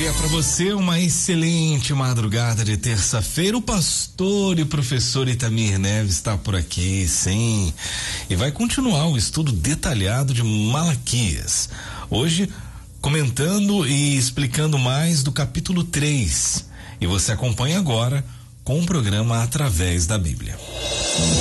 dia para você, uma excelente madrugada de terça-feira. O pastor e professor Itamir Neves está por aqui, sim, e vai continuar o estudo detalhado de Malaquias. Hoje, comentando e explicando mais do capítulo 3. E você acompanha agora com o programa Através da Bíblia.